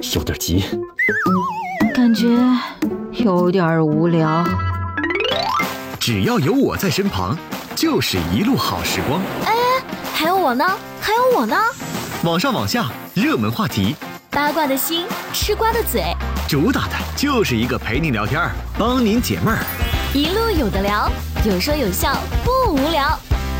有点急， 感觉有点无聊。 只要有我在身旁，就是一路好时光。 还有我呢，还有我呢。 网上网下，热门话题， 八卦的心，吃瓜的嘴， 主打的就是一个陪你聊天，帮您解闷儿， 一路有的聊，有说有笑，不无聊。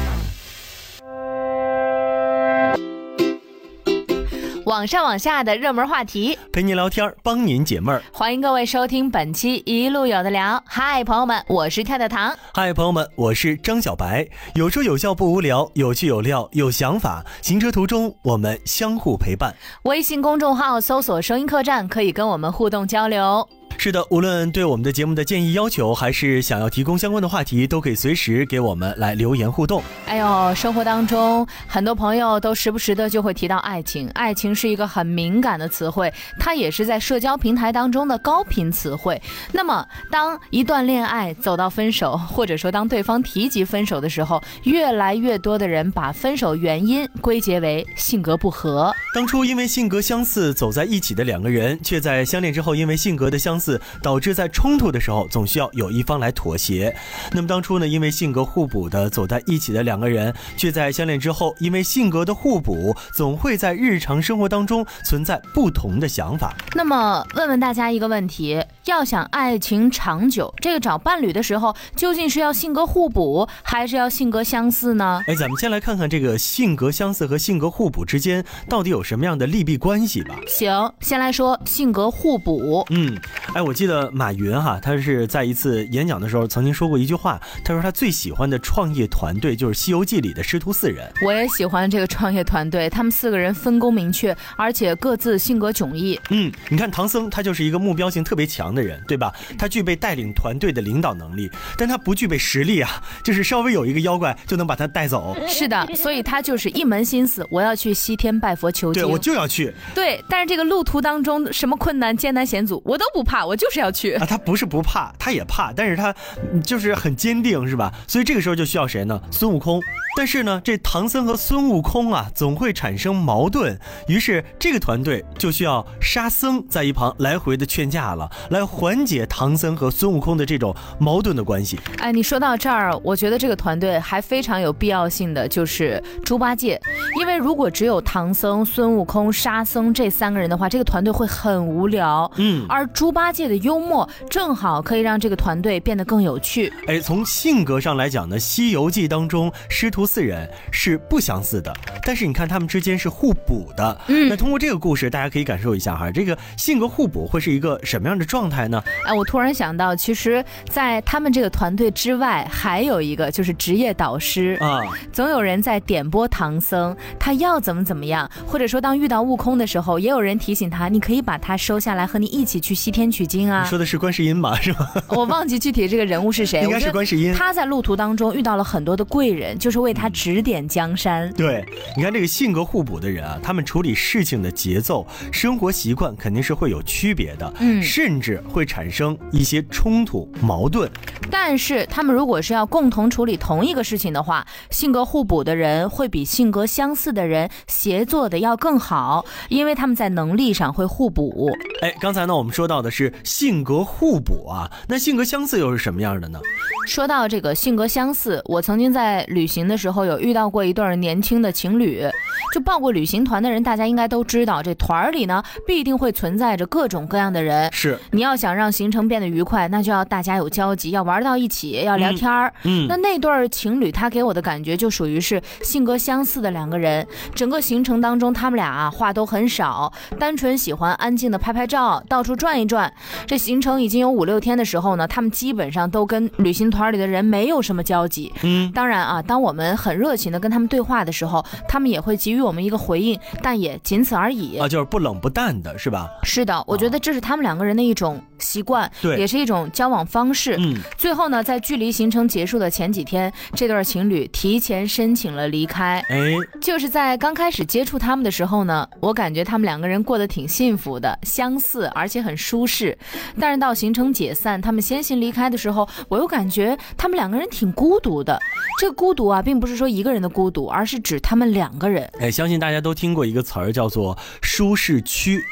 网上网下的热门话题， 陪你聊天，帮您解闷儿。 欢迎各位收听本期一路有的聊。嗨，朋友们，我是跳跳糖。 嗨，朋友们，我是张小白。有说有笑不无聊，有趣有料有想法。行车途中，我们相互陪伴。 微信公众号搜索收音客栈，可以跟我们互动交流。 是的，无论对我们的节目的建议要求，还是想要提供相关的话题，都可以随时给我们来留言互动。 哎呦，生活当中很多朋友都时不时的就会提到爱情，爱情是一个很敏感的词汇，它也是在社交平台当中的高频词汇。那么当一段恋爱走到分手，或者说当对方提及分手的时候，越来越多的人把分手原因归结为性格不合。 当初因为性格相似走在一起的两个人，却在相恋之后因为性格的相似导致在冲突的时候总需要有一方来妥协。那么当初呢，因为性格互补的走在一起的两个人，却在相恋之后因为性格的互补总会在日常生活当中存在不同的想法。 那么问问大家一个问题，要想爱情长久，这个找伴侣的时候究竟是要性格互补还是要性格相似呢？ 咱们先来看看这个性格相似和性格互补之间到底有什么样的利弊关系吧。 行，先来说性格互补。 我记得马云他是在一次演讲的时候曾经说过一句话，他说他最喜欢的创业团队就是《西游记》里的师徒四人。 我也喜欢这个创业团队，他们四个人分工明确，而且各自性格迥异。 你看唐僧他就是一个目标性特别强的人，对吧？他具备带领团队的领导能力，但他不具备实力就是稍微有一个妖怪就能把他带走。 是的，所以他就是一门心思，我要去西天拜佛求经。 对，我就要去。 对，但是这个路途当中什么困难艰难险阻我都不怕，我就是要去。 他不是不怕，他也怕，但是他就是很坚定，是吧？所以这个时候就需要谁呢？孙悟空。但是呢，这唐僧和孙悟空总会产生矛盾，于是这个团队就需要沙僧在一旁来回的劝架了，来缓解唐僧和孙悟空的这种矛盾的关系。 你说到这儿，我觉得这个团队还非常有必要性的就是猪八戒，因为如果只有唐僧、孙悟空、沙僧这三个人的话，这个团队会很无聊。而猪八戒的幽默正好可以让这个团队变得更有趣。 从性格上来讲呢，《西游记》当中师徒四人是不相似的，但是你看他们之间是互补的。那通过这个故事，大家可以感受一下这个性格互补会是一个什么样的状态呢？ 我突然想到，其实在他们这个团队之外，还有一个就是职业导师总有人在点拨唐僧，他要怎么样，或者说当遇到悟空的时候，也有人提醒他，你可以把他收下来和你一起去西天取经啊。 你说的是观世音吗？是吗？ 我忘记具体这个人物是谁， 应该是观世音。 他在路途当中遇到了很多的贵人，就是为他指点江山。 对，你看这个性格互补的人他们处理事情的节奏、生活习惯肯定是会有区别的，甚至会产生一些冲突矛盾。 但是他们如果是要共同处理同一个事情的话，性格互补的人会比性格相似的人协作的要更好，因为他们在能力上会互补。 刚才呢我们说到的是性格互补那性格相似又是什么样的呢？ 说到这个性格相似，我曾经在旅行的时候有遇到过一对年轻的情侣。就报过旅行团的人大家应该都知道，这团里呢必定会存在着各种各样的人。 是， 你要想让行程变得愉快，那就要大家有交集，要玩到一起，要聊天那对情侣他给我的感觉就属于是性格相似的两个人。整个行程当中他们俩话都很少，单纯喜欢安静的拍拍照，到处转一转。这行程已经有5-6天的时候呢，他们基本上都跟旅行团里的人没有什么交集。当然当我们很热情的跟他们对话的时候，他们也会给予我们一个回应，但也仅此而已就是不冷不淡的，是吧？ 是的，我觉得这是他们两个人的一种习惯，也是一种交往方式。最后呢，在距离行程结束的前几天，这对情侣提前申请了离开。就是在刚开始接触他们的时候呢，我感觉他们两个人过得挺幸福的，相似而且很舒适。但是到行程解散，他们先行离开的时候，我又感觉他们两个人挺孤独的。这个孤独并不是说一个人的孤独，而是指他们两个人。 相信大家都听过一个词儿叫做舒适区。